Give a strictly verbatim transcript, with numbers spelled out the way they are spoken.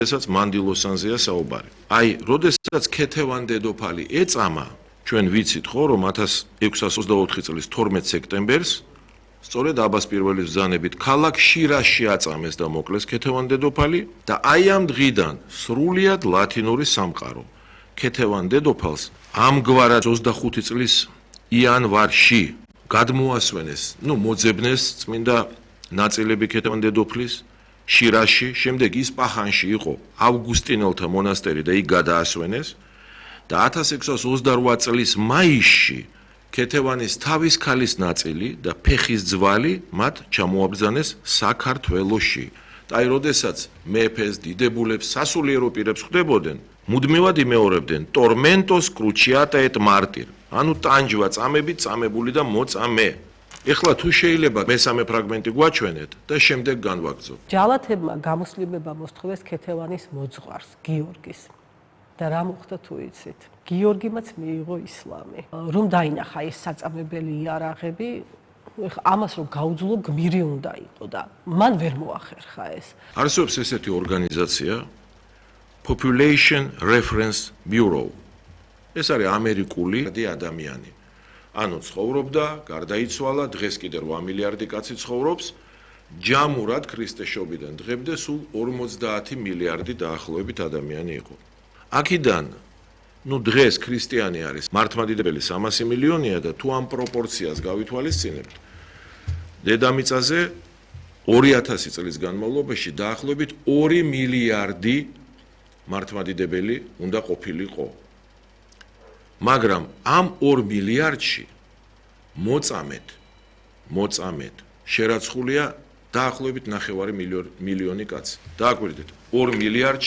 როდესაც მანდილოსანზეა საუბარი. აი, როდესაც ქეთევან დედოფალი ეწამა, ჩვენ ვიცით ხო, რომ ათას ექვსას ოცდაოთხი წლის თორმეტ სექტემბერს სწორედ აბას პირველის ბრძანებით ქალაქ შირაში აწამეს და მოკლეს ქეთევან დედოფალი და აი ამ დღიდან სრულიად ლათინური სამყარო ქეთევან დედოფალს ამგვარად ოცდახუთი წლის იანვარში გადმოასვენეს, ну, მოძებნეს წმინდა ნაწილები ქეთევან დედოფლის შირაში, შემდეგ ისპაჰანში იყო ავგუსტინელთა მონასტერი და იქ გადაასვენეს და ათას ექვსას ოცდარვა წლის მაისში ქეთევანის თავის ქალის ნაწილი და ფეხის ძვალი მათ ჩამოაბრძანეს საქართველოში. და აი, როდესაც მეფეს, დიდებულებს, სასულიერო პირებს ხვდებოდნენ, მუდმივად იმეორებდნენ tormentos cruciata et martyr. ანუ ტანჯვა წამებით წამებული და მოწამე. ეხლა თუ შეიძლება მესამე ფრაგმენტი გვაჩვენეთ და შემდეგ განვაგრძობ. ჯალათებმა გამოსლიბება მოსთხოვეს ქეთევანის მოძღვარს, გიორგის. და რა მოხდა თუ იცით? გიორგიმაც მიიღო ისლამი. რომ დაინახა ეს საწამებელი იარაღები, ამას რომ გაუძლო გმირი უნდა იყო და მან ვერ მოახერხა ეს. არსებობს ესეთი ორგანიზაცია Population Reference Bureau. ეს არის ამერიკული ადამიანი. ანუ ცხოვრობდა, გარდაიცვალა, დღეს კიდე რვა მილიარდი კაცი ცხოვრობს, ჯამურად ქრისტეშობიდან დღემდე სულ ორმოცდაათი მილიარდი დაახლოებით ადამიანი იყო. აქედან, ну, დღეს ქრისტიანი არის მართლმადიდებელი სამასი მილიონია და თუ ამ პროპორციას გავითვალისწინებთ, დედამიწაზე ორი ათასი წლის განმავლობაში დაახლოებით ორი მილიარდი მართლმადიდებელი უნდა ყოფილიყო. მაგრამ ამ ორ მილიარდში მოწამეთ, მოწამეთ შერაცხულია დაახლოებით ნახევარი მილიონი კაცი. დააკვირდით, ორ მილიარდ